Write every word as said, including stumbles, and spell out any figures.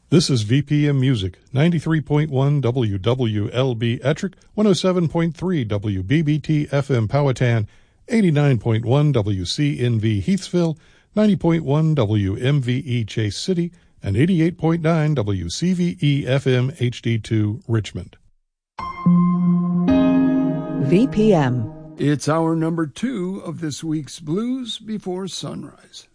This is V P M Music, ninety-three point one W W L B Ettrick, one oh seven point three W B B T F M Powhatan, eighty-nine point one W C N V Heathsville, ninety point one W M V E Chase City, and eighty-eight point nine W C V E F M H D two Richmond. V P M. It's hour number two of this week's Blues Before Sunrise.